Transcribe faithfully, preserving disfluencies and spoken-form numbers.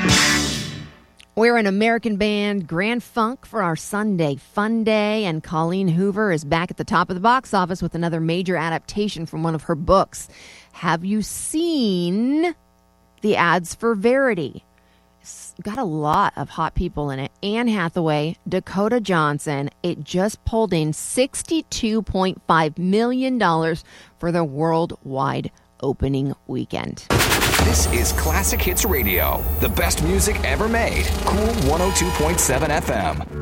We're an American band, Grand Funk, for our Sunday Fun Day, and Colleen Hoover is back at the top of the box office with another major adaptation from one of her books. Have you seen the ads for Verity? It's got a lot of hot people in it. Anne Hathaway, Dakota Johnson. It just pulled in sixty-two point five million dollars for the worldwide opening weekend. This is Classic Hits Radio, the best music ever made. Cool one oh two point seven F M.